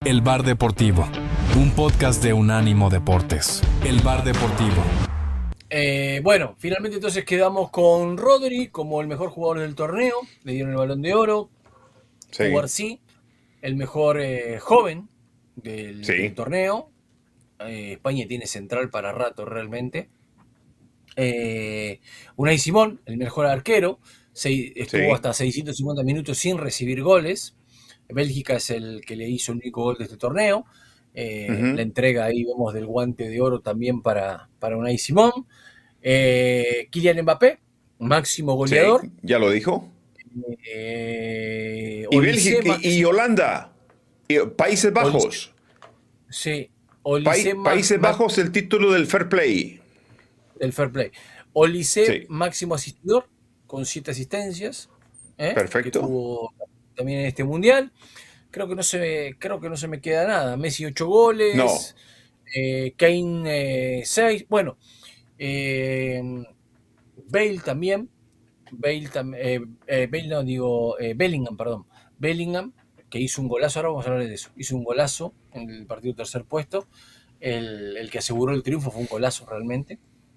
El Bar Deportivo, un podcast de Unánimo Deportes. El Bar Deportivo. Bueno, finalmente entonces quedamos con Rodri como el mejor jugador del torneo. Le dieron el Balón de Oro. Sí. Cubarsí, el mejor joven del torneo. España tiene central para rato realmente. Unai Simón, el mejor arquero. Estuvo hasta 650 minutos sin recibir goles. Bélgica es el que le hizo el único gol de este torneo. La entrega ahí vemos del guante de oro también para Unai Simón. Kylian Mbappé, máximo goleador. Sí, ya lo dijo. Y Olise, Bélgica y Holanda, Países Bajos. Sí, Países Bajos, el título del Fair Play. Del Fair Play. Olise, máximo asistidor, con 7 asistencias. Perfecto. Que tuvo también en este mundial. Creo que no se me queda nada. Messi 8 goles. No. Kane 6. Bueno, Bale también. Bellingham, perdón. Bellingham, que hizo un golazo. Ahora vamos a hablar de eso. Hizo un golazo en el partido tercer puesto. El que aseguró el triunfo fue un golazo realmente.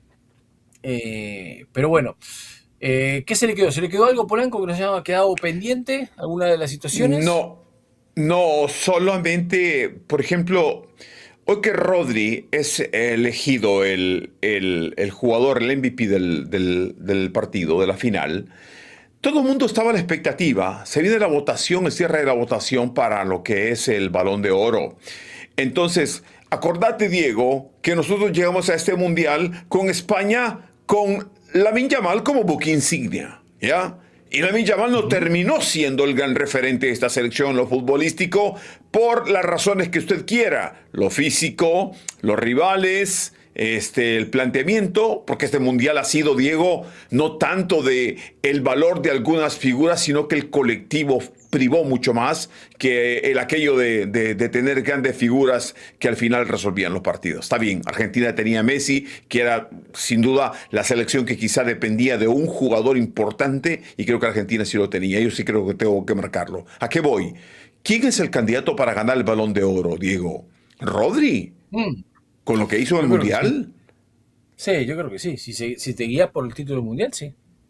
Pero bueno. ¿Qué se le quedó? ¿Se le quedó algo, Polanco, que nos haya quedado pendiente? ¿Alguna de las situaciones? No, solamente, por ejemplo, hoy que Rodri es elegido el jugador, el MVP del partido, de la final, todo el mundo estaba a la expectativa. Se viene la votación, el cierre de la votación para lo que es el Balón de Oro. Entonces, acordate, Diego, que nosotros llegamos a este mundial con España, con Lamine Yamal como buque insignia, ¿ya? Y Lamine Yamal no terminó siendo el gran referente de esta selección en lo futbolístico por las razones que usted quiera. Lo físico, los rivales, el planteamiento, porque este mundial ha sido, Diego, no tanto de el valor de algunas figuras, sino que el colectivo privó mucho más que aquello de tener grandes figuras que al final resolvían los partidos. Está bien, Argentina tenía a Messi, que era sin duda la selección que quizá dependía de un jugador importante, y creo que Argentina sí lo tenía. Yo sí creo que tengo que marcarlo. ¿A qué voy? ¿Quién es el candidato para ganar el Balón de Oro, Diego? ¿Rodri? ¿Con lo que hizo en el Mundial? Sí, yo creo que sí. Si te guías por el título mundial, sí.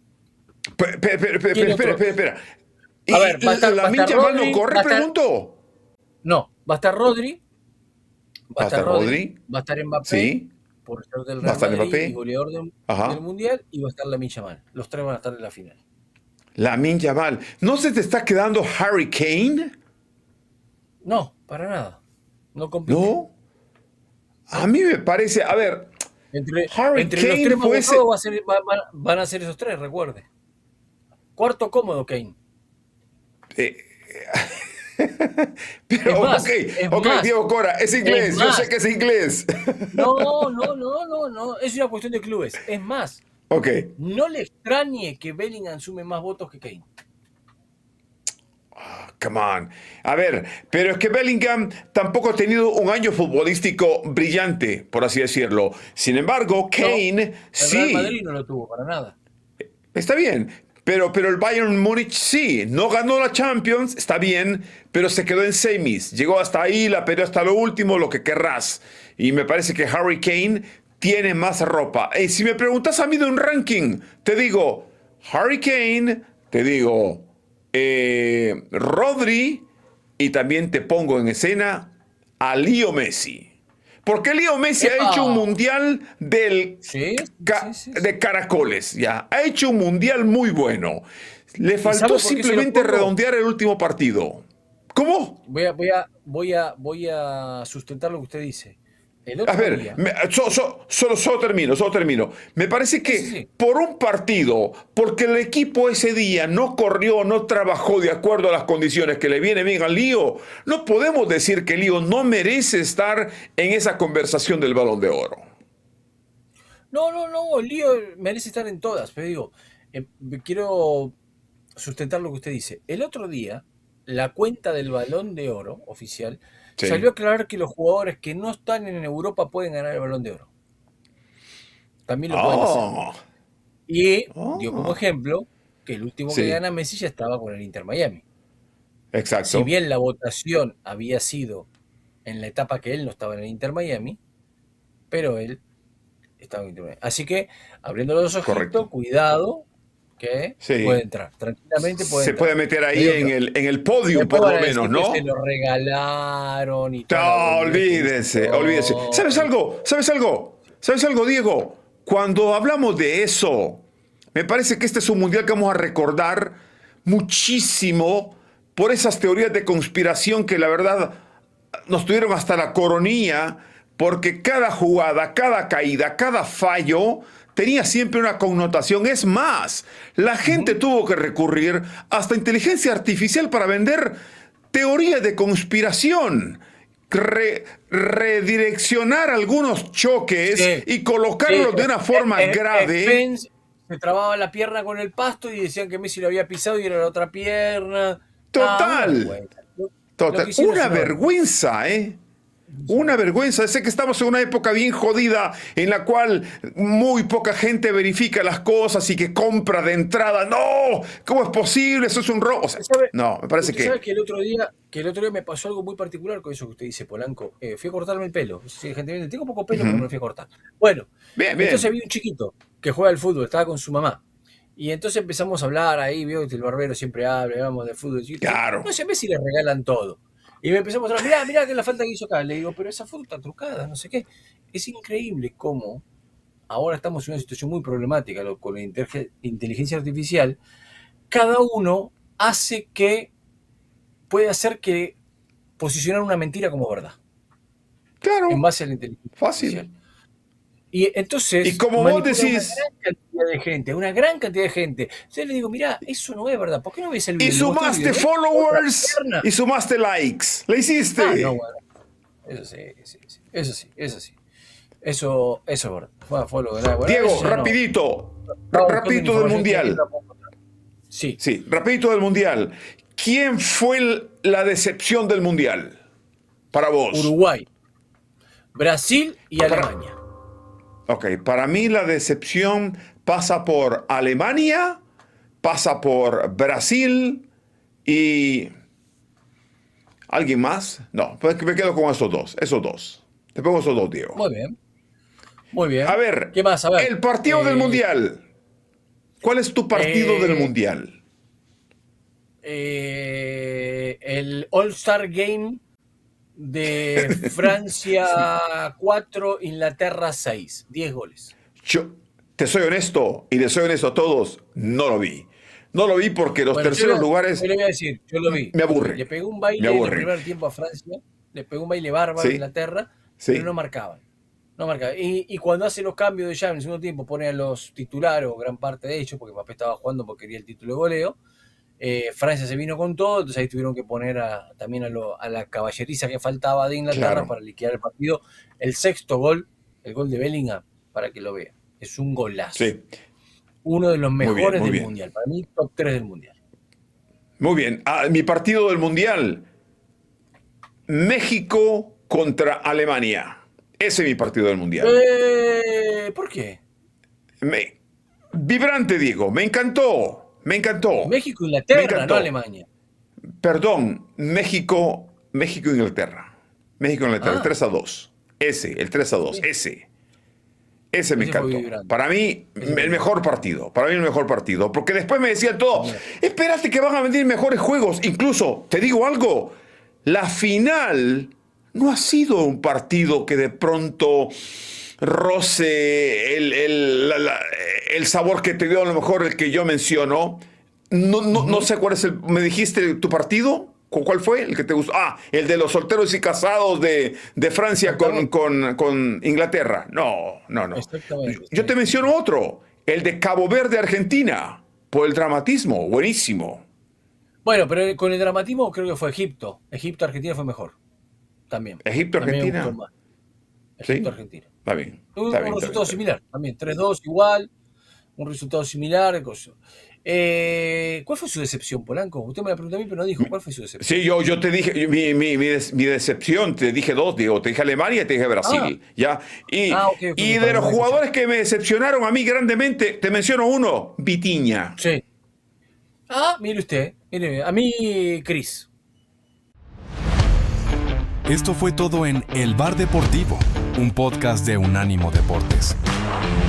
Espera. A ver, ¿Lamine Yamal no corre, pregunto? No, va a estar Rodri. Va a estar Rodri. Va a estar Mbappé. Sí. Por ser del Real Madrid y goleador del mundial. Y va a estar Lamine Yamal. Los tres van a estar en la final. Lamine Yamal. ¿No se te está quedando Harry Kane? No, para nada. No compite. ¿No? A mí me parece, a ver, entre Harry los Kane tres más votados van a ser esos tres, recuerde. Cuarto cómodo, Kane. Pero, es más, ok, Diego Cora, es inglés, yo sé que es inglés. No, es una cuestión de clubes. Es más, no le extrañe que Bellingham sume más votos que Kane. Come on. A ver, pero es que Bellingham tampoco ha tenido un año futbolístico brillante, por así decirlo. Sin embargo, Kane sí. El Real Madrid no lo tuvo para nada. Está bien, pero el Bayern Múnich sí. No ganó la Champions, está bien, pero se quedó en semis. Llegó hasta ahí, la peleó hasta lo último, lo que querrás. Y me parece que Harry Kane tiene más ropa. Y si me preguntas a mí de un ranking, te digo Harry Kane, te digo Rodri, y también te pongo en escena a Leo Messi. Porque Leo Messi ha hecho un mundial de caracoles, ya. Ha hecho un mundial muy bueno. Le faltó simplemente redondear el último partido. ¿Cómo? Voy a sustentar lo que usted dice. A ver, solo termino. Me parece que por un partido, porque el equipo ese día no corrió, no trabajó de acuerdo a las condiciones que le viene bien al Lío, no podemos decir que Lío no merece estar en esa conversación del Balón de Oro. No, el Lío merece estar en todas, pero digo, quiero sustentar lo que usted dice. El otro día, la cuenta del Balón de Oro oficial salió a aclarar que los jugadores que no están en Europa pueden ganar el Balón de Oro. También lo pueden hacer. Y dio como ejemplo que el último que gana Messi ya estaba con el Inter Miami. Exacto. Si bien la votación había sido en la etapa que él no estaba en el Inter Miami, pero él estaba en el Inter Miami. Así que, abriendo los ojitos, Correcto. cuidado, que Sí. puede entrar, tranquilamente puede Se entrar. puede meter ahí en el podio, Después por van lo a decir menos, que ¿no? se lo regalaron y toda la No, boludez que olvídese, dicen olvídese. todos. ¿Sabes algo? ¿Sabes algo? ¿Sabes algo, Diego? Cuando hablamos de eso, me parece que este es un mundial que vamos a recordar muchísimo por esas teorías de conspiración que la verdad nos tuvieron hasta la coronilla, porque cada jugada, cada caída, cada fallo tenía siempre una connotación. Es más, la gente tuvo que recurrir hasta inteligencia artificial para vender teorías de conspiración. Redireccionar algunos choques Sí, y colocarlos de una forma grave. Spence se trababa la pierna con el pasto y decían que Messi lo había pisado y era la otra pierna. Total. Una vergüenza. Lo Total. que hicieron Una es una vergüenza, ¿eh? Una vergüenza. Sé que estamos en una época bien jodida en la cual muy poca gente verifica las cosas y que compra de entrada. ¡No! ¿Cómo es posible? Eso es un robo. O sea, no, me parece Usted que... sabe que el otro día me pasó algo muy particular con eso que usted dice, Polanco. Fui a cortarme el pelo. Sí, gente, tengo poco pelo, pero me lo fui a cortar. Bueno, Bien, bien. entonces vi un chiquito que juega al fútbol, estaba con su mamá. Y entonces empezamos a hablar ahí, vio que el barbero siempre habla, hablamos de fútbol. Y Claro. no sé, a Messi le regalan todo. Y me empezó a mostrar, mirá que la falta que hizo acá. Le digo, pero esa foto está trucada, no sé qué. Es increíble cómo ahora estamos en una situación muy problemática con la inteligencia artificial. Cada uno hace que puede hacer que posicionar una mentira como verdad. Claro. En base a la inteligencia Fácil. artificial. Y entonces, Y como vos decís... una gran cantidad de gente. Yo le digo, mirá, eso no es verdad. ¿Por qué no ves el video? Y sumaste followers y sumaste likes. ¿Le hiciste? Ah, no, bueno. Eso sí. Eso es verdad. Fue lo que era. Bueno, Diego, eso rapidito. no. Rapidito del Mundial. Sí. Sí, rapidito del Mundial. ¿Quién fue la decepción del Mundial para vos? Uruguay, Brasil y Alemania. Ok, para mí la decepción pasa por Alemania, pasa por Brasil y... ¿Alguien más? No, pues me quedo con esos dos. Te pongo esos dos, Diego. Muy bien. A ver, ¿qué más? A ver, el partido del Mundial. ¿Cuál es tu partido del Mundial? El All-Star Game de Francia 4, Inglaterra 6. 10 goles. Yo te soy honesto, y les soy honesto a todos, no lo vi. No lo vi porque los terceros lugares... Yo le voy a decir, yo lo vi. Me aburre. Le pegó un baile en el primer tiempo a Francia, le pegó un baile bárbaro a Inglaterra, pero no marcaban. Y cuando hace los cambios de llave en el segundo tiempo, pone a los titulares, o gran parte de ellos, porque Mbappé estaba jugando porque quería el título de goleo. Francia se vino con todo, entonces ahí tuvieron que poner también a la caballeriza que faltaba de Inglaterra para liquidar el partido. El sexto gol, el gol de Bellingham, para que lo vea. Es un golazo. Sí. Uno de los mejores del Mundial. Para mí, top 3 del Mundial. Muy bien. Mi partido del Mundial. México contra Alemania. Ese es mi partido del Mundial. ¿Por qué? Vibrante, Diego. Me encantó. México-Inglaterra, no Alemania. Perdón. México-Inglaterra. México-Inglaterra. 3-2. El 3-2. Sí. Ese me encantó. Para mí, el mejor partido. Porque después me decían todo, espérate que van a venir mejores juegos. Incluso, te digo algo, la final no ha sido un partido que de pronto roce el sabor que te dio a lo mejor el que yo menciono. No sé cuál es ¿me dijiste tu partido? ¿Cuál fue el que te gustó? El de los solteros y casados de Francia con Inglaterra. No. Yo te menciono otro, el de Cabo Verde, Argentina, por el dramatismo, buenísimo. Bueno, pero con el dramatismo creo que fue Egipto. Egipto-Argentina fue mejor. También. Egipto-Argentina. Egipto-Argentina. Está bien. Un resultado similar. También 3-2 igual. Un resultado similar. ¿Cuál fue su decepción, Polanco? Usted me la preguntó a mí, pero no dijo. ¿Cuál fue su decepción? Sí, yo te dije, mi decepción, te dije dos, Diego. Te dije Alemania y te dije Brasil. ¿Ya? Y de los jugadores que me decepcionaron a mí grandemente, te menciono uno, Vitinha. Sí. Mire usted. Mire, a mí, Cris. Esto fue todo en El Bar Deportivo, un podcast de Unánimo Deportes.